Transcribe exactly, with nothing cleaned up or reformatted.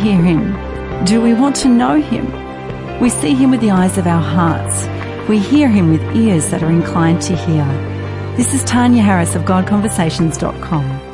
hear him? Do we want to know him? We see him with the eyes of our hearts. We hear him with ears that are inclined to hear. This is Tanya Harris of God Conversations dot com.